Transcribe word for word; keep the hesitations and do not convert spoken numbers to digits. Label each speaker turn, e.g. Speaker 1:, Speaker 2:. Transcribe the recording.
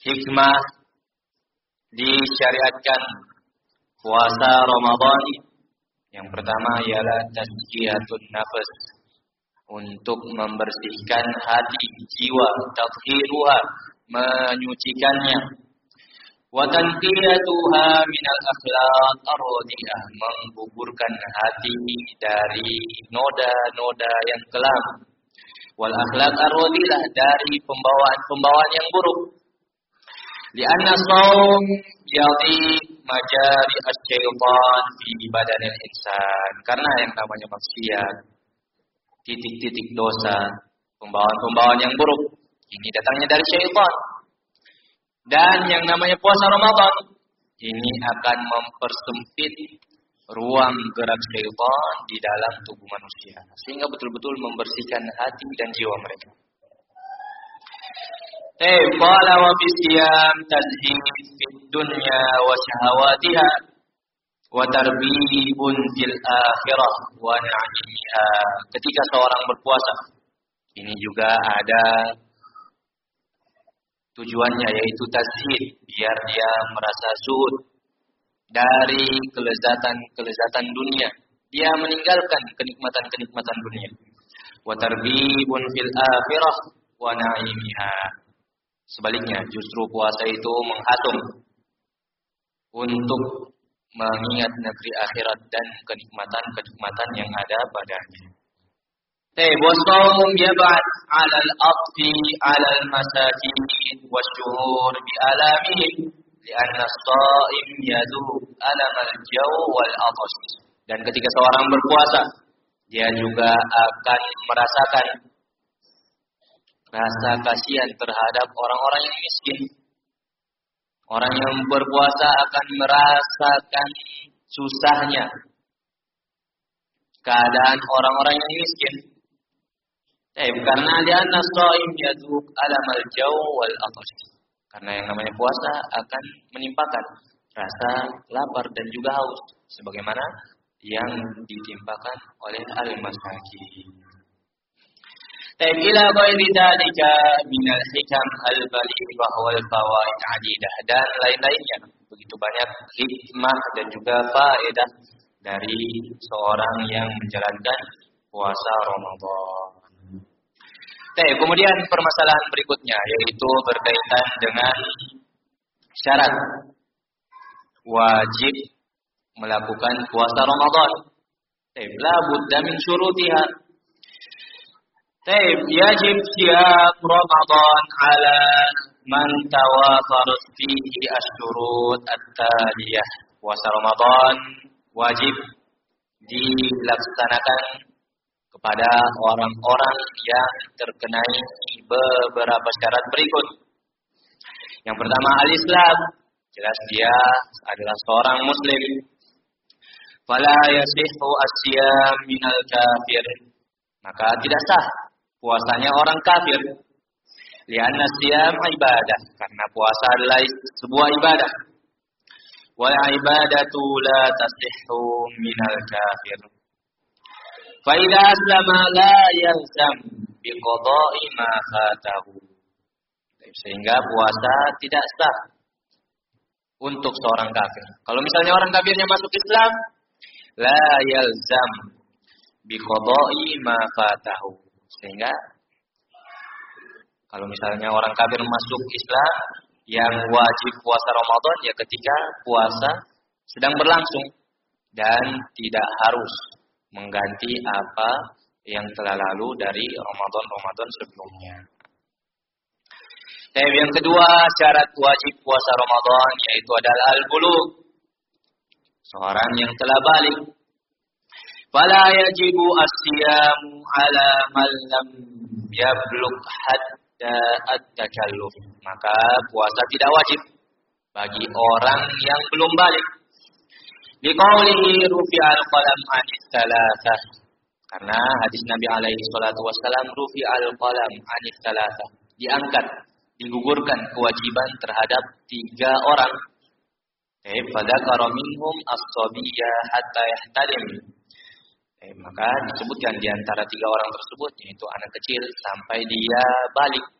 Speaker 1: hikmah disyariatkan puasa Ramadan. Yang pertama ialah tazkiyatun nafs, untuk membersihkan hati, jiwa, tathiruha, menyucikannya. Wa tanqiyatuha minal akhlaq ar-radiyah, menggugurkan hati dari noda-noda yang kelam. Wal akhlaq ar-radiyah, dari pembawaan-pembawaan yang buruk. Lianna shaum yadhi majari asy-syaitan fi badanil insan, karena yang namanya maksiat, titik-titik dosa, pembawaan-pembawaan yang buruk, ini datangnya dari syaitan. Dan yang namanya puasa Ramadan ini akan mempersempit ruang gerak syaitan di dalam tubuh manusia, sehingga betul-betul membersihkan hati dan jiwa mereka. Eh, qala wa bisiyam tazhid fid dunya wa syahawatiha wa tarbibun fil akhirah wa na'imiha. Ketika seorang berpuasa, ini juga ada tujuannya, yaitu tazhid, biar dia merasa zuhud dari kelezatan-kelezatan dunia. Dia meninggalkan kenikmatan-kenikmatan dunia. Wa tarbibun fil akhirah wa na'imiha. Sebaliknya, justru puasa itu menghasung untuk mengingat negeri akhirat dan kenikmatan-kenikmatan yang ada padanya. Tayyib, wasawm yab'ad 'ala al-'atfi 'ala al-masakin wasyuhur bi alamihim li'anna as-sha'im yadhuq alam al-jaw wal 'atash. Dan ketika seorang berpuasa, dia juga akan merasakan rasa kasihan terhadap orang-orang yang miskin. Orang yang berpuasa akan merasakan susahnya keadaan orang-orang yang miskin. Eh, karena dia nasaim yaduk alamal jaw wal atash. Karena yang namanya puasa akan menimpakan rasa lapar dan juga haus, sebagaimana yang ditimpakan oleh al-masakin. Ila ghairi dzalika minal hikam al-balighah wal fawaid 'adidah, dan lain-lainnya, begitu banyak hikmah dan juga faedah dari seorang yang menjalankan puasa Ramadan. Oke, kemudian permasalahan berikutnya yaitu berkaitan dengan syarat wajib melakukan puasa Ramadan. La budda min syurutiha. Taib, yajib siyam Ramadan ala man tawafarat fihi asyurut at-taliyah. Puasa Ramadan wajib dilaksanakan kepada orang-orang yang terkenai beberapa syarat berikut. Yang pertama, al-Islam. Jelas dia adalah seorang muslim. Fala yasihhu as-siyam minal kafir. Maka tidak sah puasanya orang kafir. Lianna siyam ibadah, karena puasa adalah sebuah ibadah. Wal ibadatu la tasihhu minal kafir. Fa idza aslama la yalzam bi qada'i ma fatahu. Sehingga puasa tidak sah untuk seorang kafir. Kalau misalnya orang kafirnya masuk Islam, la yalzam bi qada'i ma fatahu. Sehingga kalau misalnya orang kafir masuk Islam, yang wajib puasa Ramadan ya ketika puasa sedang berlangsung dan tidak harus mengganti apa yang telah lalu dari Ramadan-Ramadan sebelumnya. Dan yang kedua, syarat wajib puasa Ramadan yaitu adalah al-bulugh. Seorang yang telah balik. Fala yajibu as-siyamu ala man lam yablugh hatta at-takalluf. Maka puasa tidak wajib bagi orang yang belum balik. Liqaulihi rufi'al qalam 'anis tsalatsah. Karena hadis Nabi alaihi salatu wasallam, rufi'al qalam 'anis tsalatsah. Diangkat, digugurkan kewajiban terhadap tiga orang. Eh, fadzakara minhum as-sabiyya hatta yahtalim. Eh, maka disebutkan di antara tiga orang tersebut, yaitu anak kecil sampai dia balik.